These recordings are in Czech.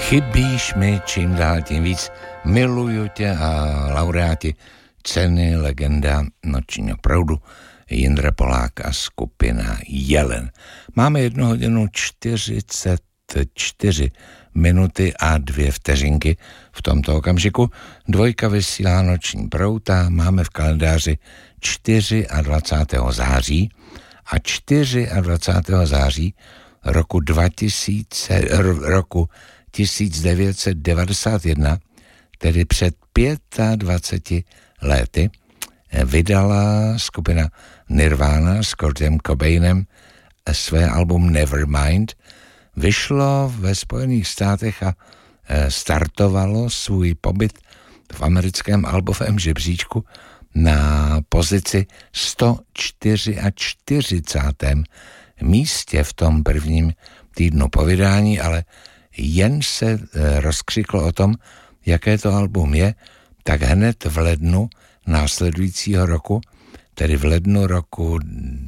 Chybíš mi čím dál tím víc, miluju tě a laureáti ceny legenda nočního proudu Jindra Polák a skupina Jelen. Máme 1 hodinu 44 minuty a 2 vteřinky v tomto okamžiku. Dvojka vysílá noční proud a máme v kalendáři 24. září a 24. září roku 1991, tedy před 25 lety, vydala skupina Nirvana s Kurtem Cobainem své album Nevermind. Vyšlo ve Spojených státech a startovalo svůj pobyt v americkém albovém žebříčku na pozici 144. místě v tom prvním týdnu po vydání, ale jen se rozkřiklo o tom, jaké to album je, tak hned v lednu následujícího roku, tedy v lednu roku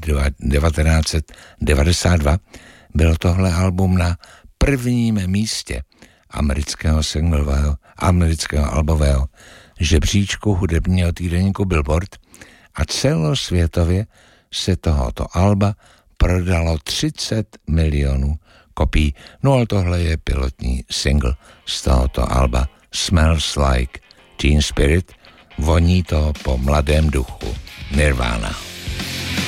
1992, bylo tohle album na prvním místě amerického albového žebříčku hudebního týdeníku Billboard a celosvětově se tohoto alba prodalo 30 milionů kopií. No ale tohle je pilotní single z tohoto alba Smells Like Teen Spirit. Voní to po mladém duchu Nirvana.